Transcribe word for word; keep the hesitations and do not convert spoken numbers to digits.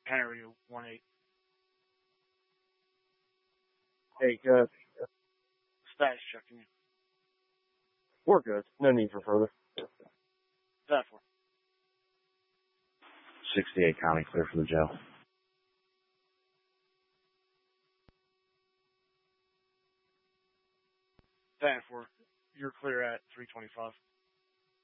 Henry one eight. Hey, uh, Status checking you. we're good. No need for further. That for. sixty-eight County, clear for the jail. That for. You're clear at three twenty-five.